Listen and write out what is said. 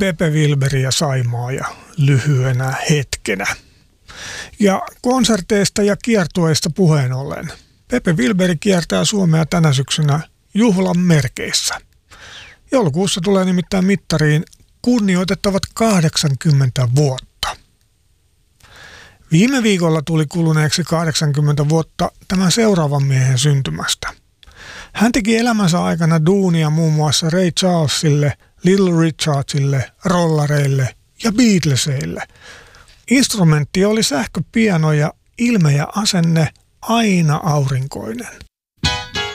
Pepe Wilberi ja Saimaa ja lyhyenä hetkenä. Ja konserteista ja kiertueista puheen ollen. Pepe Wilberi kiertää Suomea tänä syksynä juhlan merkeissä. Joulukuussa tulee nimittäin mittariin kunnioitettavat 80 vuotta. Viime viikolla tuli kuluneeksi 80 vuotta tämän seuraavan miehen syntymästä. Hän teki elämänsä aikana duunia muun muassa Ray Charlesille, Little Richardsille, Rollareille ja Beatlesille. Instrumentti oli sähköpiano ja ilme ja asenne aina aurinkoinen.